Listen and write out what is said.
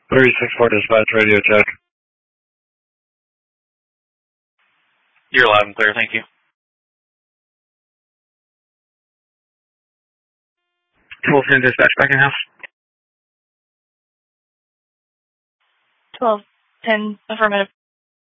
364 dispatch, radio check. You're loud and clear, thank you. 1210 dispatch, back in house. 1210, affirmative.